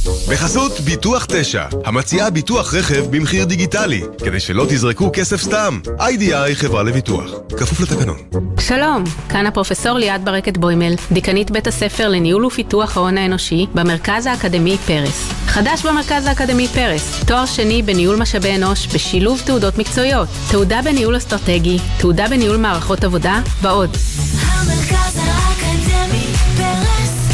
בחסות ביטוח 9, המציעה ביטוח רכב במחיר דיגיטלי, כדי שלא תזרקו כסף סתם. IDI חברה לביטוח, כפוף לתקנון. שלום, כאן הפרופסור ליעד ברקת בוימל, דיקנית בית הספר לניהול ופיתוח ההון האנושי במרכז האקדמי פרס. חדש במרכז האקדמי פרס, תואר שני בניהול משאבי אנוש בשילוב תעודות מקצועיות, תעודה בניהול אסטרטגי, תעודה בניהול מערכות עבודה ועוד. המרכז האקדמי פרס,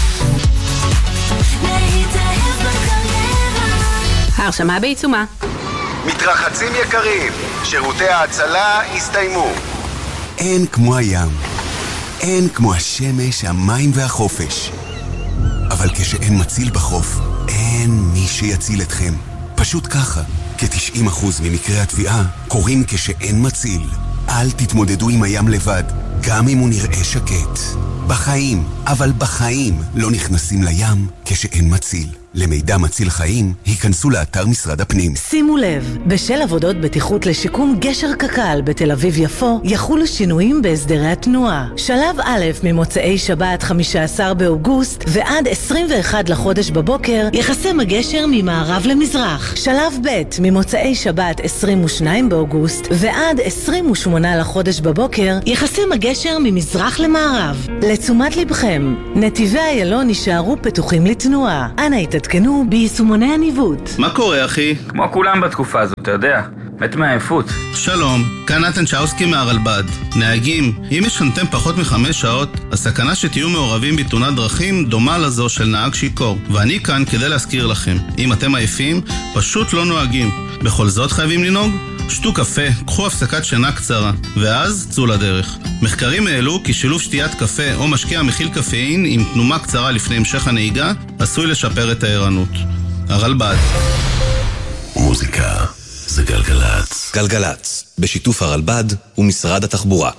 להתאהב בקריירה. ההרשמה בעיצומה. מתרחצים יקרים, שירותי ההצלה הסתיימו. אין כמו הים, אין כמו השמש, המים והחופש. אבל כשאין מציל בחוף, אין מי שיציל אתכם. פשוט ככה, כ-90% ממקרי התביעה קורים כשאין מציל. אל תתמודדו עם הים לבד, גם אם הוא נראה שקט. בחיים, אבל בחיים, לא נכנסים לים כשאין מציל. למידע מציל חיים, היכנסו לאתר משרד הפנים. שימו לב, בשל עבודות בטיחות לשיקום גשר קק"ל בתל אביב יפו, יחולו שינויים בהסדרי התנועה. שלב א' ממוצאי שבת 15 באוגוסט ועד 21 לחודש בבוקר, יחסם הגשר ממערב למזרח. שלב ב' ממוצאי שבת 22 באוגוסט ועד 28 לחודש בבוקר, יחסם הגשר ממזרח למערב. לתשומת לבכם, נתיבי איילון יישארו פתוחים לתנועה. אנא התעדכנו ביישומוני הניווט. מה קורה, אחי? כמו כולם בתקופה הזאת, אתה יודע. מת מעייפות. שלום, כאן נתן צ'אוסקי מהרלב"ד. נהגים, אם ישנתם פחות מ5 שעות, הסכנה שתהיו מעורבים בתאונת דרכים דומה לזו של נהג שיכור. ואני כאן כדי להזכיר לכם, אם אתם עייפים, פשוט לא נוהגים. בכל זאת חייבים לנהוג? שתו קפה, קחו הפסקת שינה קצרה, ואז צאו לדרך. מחקרים העלו כי שילוב שתיית קפה או משקה מכיל קפאין עם תנומה קצרה לפני המשך הנהיגה, עשוי לשפר את הערנות. הרלב"ד. מוזיקה זה גלגלץ. גלגלץ, בשיתוף הרלב"ד ומשרד התחבורה.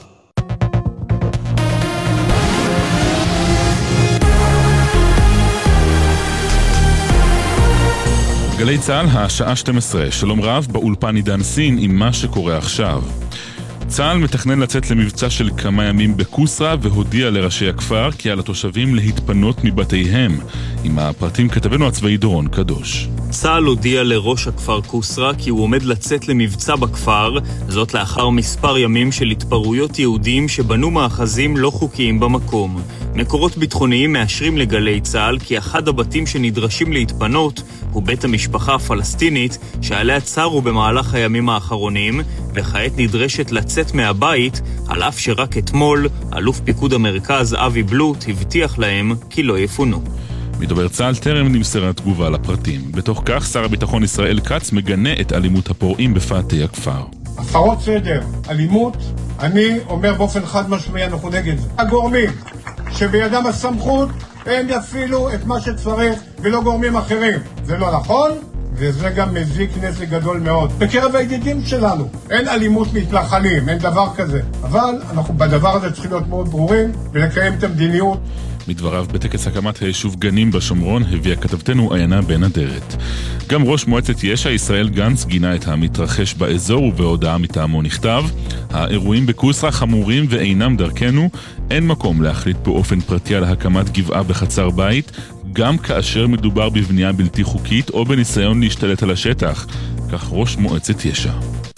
גלי צהל, השעה 12, שלום רב, באולפן עידן סין עם מה שקורה עכשיו. צהל מתכנן לצאת למבצע של כמה ימים בקוסרה והודיע לראשי הכפר כי על התושבים להתפנות מבתיהם. עם הפרטים כתבנו הצבאי דורון קדוש. צהל הודיע לראש הכפר קוסרה כי הוא עומד לצאת למבצע בכפר, זאת לאחר מספר ימים של התפרעויות יהודים שבנו מאחזים לא חוקיים במקום. מקורות ביטחוניים מאשרים לגלי צהל כי אחד הבתים שנדרשים להתפנות הוא בית המשפחה הפלסטינית שעליה צרו במהלך הימים האחרונים, וכעת נדרשת לצאת מהבית, על אף שרק אתמול אלוף פיקוד המרכז אבי בלוט הבטיח להם כי לא יפונו. מדובר צהל טרם נמסרה תגובה לפרטים. בתוך כך שר הביטחון ישראל כץ מגנה את אלימות הפורעים בפאתי הכפר. הפרות סדר, אלימות, אני אומר באופן חד משמעי, אנחנו נגד זה. הגורמים שבידם הסמכות הם יפעילו את מה שצריך ולא גורמים אחרים. זה לא נכון, וזה גם מזיק נזק גדול מאוד. בקרב הידידים שלנו אין אלימות מתנחלים, אין דבר כזה. אבל אנחנו בדבר הזה צריכים להיות מאוד ברורים ולקיים את המדיניות. מדבריו בטקס הקמת היישוב גנים בשומרון הביאה כתבתנו עיינה בן אדרת. גם ראש מועצת יש"ע ישראל גנץ גינה את המתרחש באזור, ובהודעה מטעמו נכתב: האירועים בקוסרה חמורים ואינם דרכנו, אין מקום להחליט באופן פרטי על הקמת גבעה בחצר בית, גם כאשר מדובר בבנייה בלתי חוקית או בניסיון להשתלט על השטח. כך ראש מועצת יש"ע.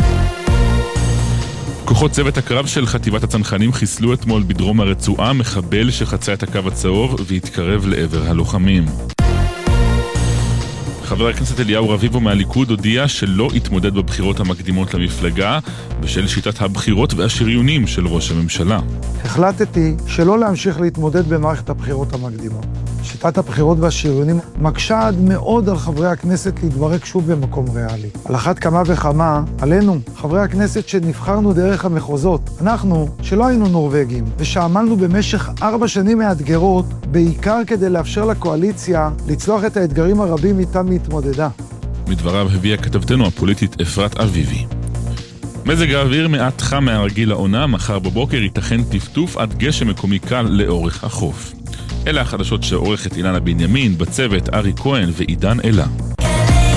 כוחות צוות הקרב של חטיבת הצנחנים חיסלו אתמול בדרום הרצועה מחבל שחצה את הקו הצהוב והתקרב לעבר הלוחמים. חבר הכנסת אליהו רביבו מהליכוד הודיע שלא יתמודד בבחירות המקדימות למפלגה בשל שיטת הבחירות והשריונים של ראש הממשלה. החלטתי שלא להמשיך להתמודד במערכת הבחירות המקדימות. שיטת הבחירות והשריונים מקשה עד מאוד על חברי הכנסת להתברק שוב במקום ריאלי. על אחת כמה וכמה, עלינו, חברי הכנסת שנבחרנו דרך המחוזות, אנחנו שלא היינו נורווגים ושעמלנו במשך 4 שנים מאתגרות, בעיקר כדי לאפשר לקואליציה לצלוח את האתגרים הרבים איתם להתמודדה. מדבריו הביאה כתבתנו הפוליטית אפרת אביבי. מזג האוויר מעט חם מהרגיל לעונה, מחר בבוקר ייתכן טפטוף עד גשם מקומי קל לאורך החוף. אלה החדשות שעורכת אילנה בנימין, בצוות ארי כהן ועידן אלה.